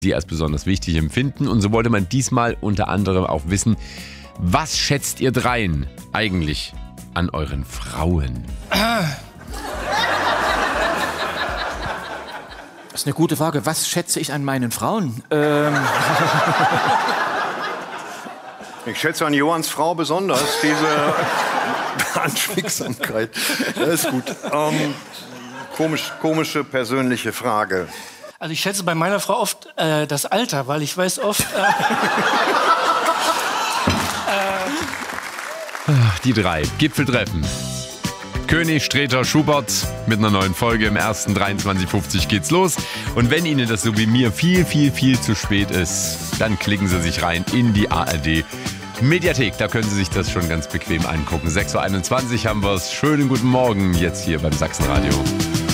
Sie als besonders wichtig empfinden. Und so wollte man diesmal unter anderem auch wissen, was schätzt ihr dreien eigentlich an euren Frauen? Das ist eine gute Frage. Was schätze ich an meinen Frauen? Ich schätze an Johanns Frau besonders diese Anschmiegsamkeit. Das ist gut. Komische persönliche Frage. Also ich schätze bei meiner Frau oft das Alter, weil ich weiß oft... Die drei Gipfeltreffen. König, Sträter, Schubert mit einer neuen Folge im ersten 23:50 geht's los. Und wenn Ihnen das so wie mir viel zu spät ist, dann klicken Sie sich rein in die ARD Mediathek. Da können Sie sich das schon ganz bequem angucken. 6:21 Uhr haben wir es. Schönen guten Morgen jetzt hier beim Sachsenradio.